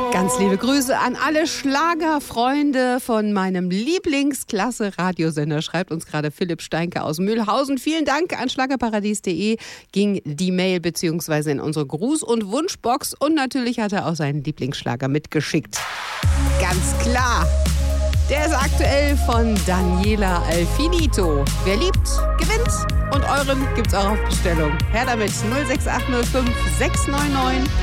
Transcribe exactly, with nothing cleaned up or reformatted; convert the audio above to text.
Ganz liebe Grüße an alle Schlagerfreunde von meinem Lieblingsklasse-Radiosender, schreibt uns gerade Philipp Steinke aus Mühlhausen. Vielen Dank. An schlagerparadies punkt de ging die Mail bzw. in unsere Gruß- und Wunschbox. Und natürlich hat er auch seinen Lieblingsschlager mitgeschickt. Ganz klar. Der ist aktuell von Daniela Alfinito. Wer liebt, gewinnt. Und euren gibt's auch auf Bestellung. Her damit null sechs acht null fünf sechs neun neun